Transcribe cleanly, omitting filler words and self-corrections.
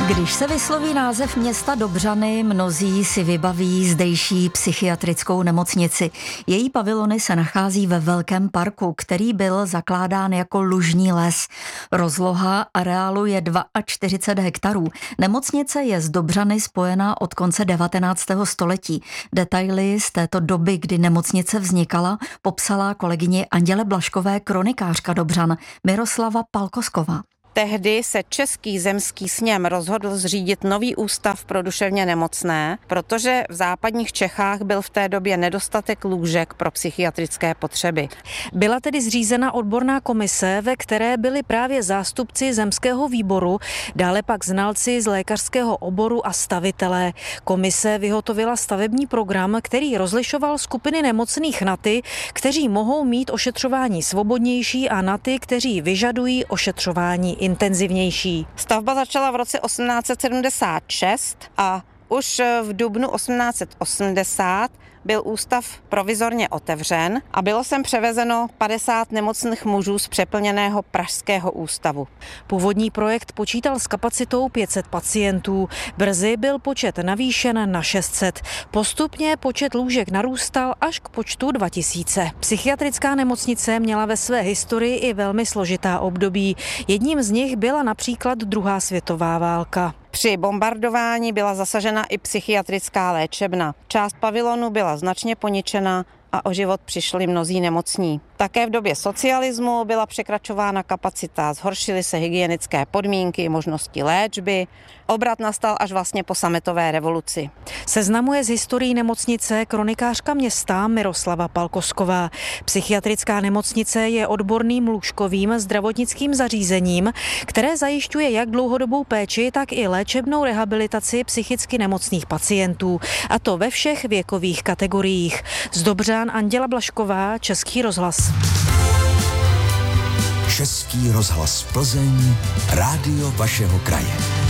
Když se vysloví název města Dobřany, mnozí si vybaví zdejší psychiatrickou nemocnici. Její pavilony se nachází ve velkém parku, který byl zakládán jako lužní les. Rozloha areálu je 42 hektarů. Nemocnice je z Dobřany spojená od konce 19. století. Detaily z této doby, kdy nemocnice vznikala, popsala kolegyně Anděle Blaškové kronikářka Dobřan Miroslava Palkosková. Tehdy se Český zemský sněm rozhodl zřídit nový ústav pro duševně nemocné, protože v západních Čechách byl v té době nedostatek lůžek pro psychiatrické potřeby. Byla tedy zřízena odborná komise, ve které byli právě zástupci zemského výboru, dále pak znalci z lékařského oboru a stavitelé. Komise vyhotovila stavební program, který rozlišoval skupiny nemocných na ty, kteří mohou mít ošetřování svobodnější, a na ty, kteří vyžadují ošetřování intenzivnější. Stavba začala v roce 1876 a už v dubnu 1880 byl ústav provizorně otevřen a bylo sem převezeno 50 nemocných mužů z přeplněného pražského ústavu. Původní projekt počítal s kapacitou 500 pacientů. Brzy byl počet navýšen na 600. Postupně počet lůžek narůstal až k počtu 2000. Psychiatrická nemocnice měla ve své historii i velmi složitá období. Jedním z nich byla například druhá světová válka. Při bombardování byla zasažena i psychiatrická léčebna. Část pavilonu byla značně poničena a o život přišli mnozí nemocní. Také v době socialismu byla překračována kapacita, zhoršily se hygienické podmínky, možnosti léčby. Obrat nastal až vlastně po sametové revoluci. Seznamuje s historií nemocnice kronikářka města Miroslava Palkosková. Psychiatrická nemocnice je odborným lůžkovým zdravotnickým zařízením, které zajišťuje jak dlouhodobou péči, tak i léčebnou rehabilitaci psychicky nemocných pacientů, a to ve všech věkových kategoriích. Z Dobřan Anděla Blašková, Český rozhlas. Český rozhlas Plzeň, rádio vašeho kraje.